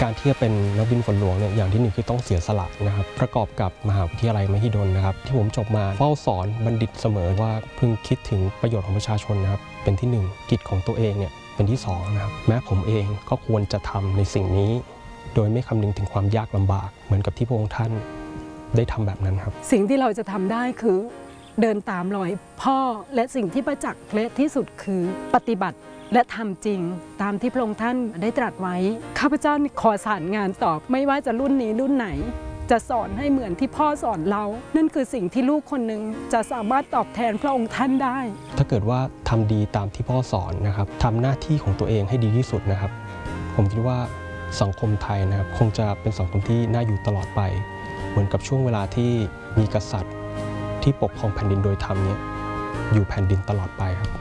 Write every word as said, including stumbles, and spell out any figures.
การที่จะเป็นนักบินฝนหลวงเนี่ยอย่างที่หนึ่งคือต้องเสียสละนะครับประกอบกับมหาวิทยาลัยมหิดลนะครับที่ผมจบมาเฝ้าสอนบัณฑิตเสมอว่าพึงคิดถึงประโยชน์ของประชาชนนะครับเป็นที่หนึ่งกิจของตัวเองเนี่ยเป็นที่สองนะครับแม้ผมเองก็ควรจะทำในสิ่งนี้โดยไม่คำนึงถึงความยากลำบากเหมือนกับที่พระองค์ท่านได้ทำแบบนั้นครับสิ่งที่เราจะทำได้คือเดินตามรอยพ่อและสิ่งที่ประจักษ์และที่สุดคือปฏิบัติและทำจริงตามที่พระองค์ท่านได้ตรัสไว้ข้าพเจ้าขอสานงานตอบไม่ว่าจะรุ่นนี้รุ่นไหนจะสอนให้เหมือนที่พ่อสอนเรานั่นคือสิ่งที่ลูกคนหนึ่งจะสามารถตอบแทนพระองค์ท่านได้ถ้าเกิดว่าทำดีตามที่พ่อสอนนะครับทำหน้าที่ของตัวเองให้ดีที่สุดนะครับผมคิดว่าสังคมไทยนะครับคงจะเป็นสังคมที่น่าอยู่ตลอดไปเหมือนกับช่วงเวลาที่มีกษัตริย์ที่ปกครองแผ่นดินโดยธรรมเนี่ยอยู่แผ่นดินตลอดไปครับ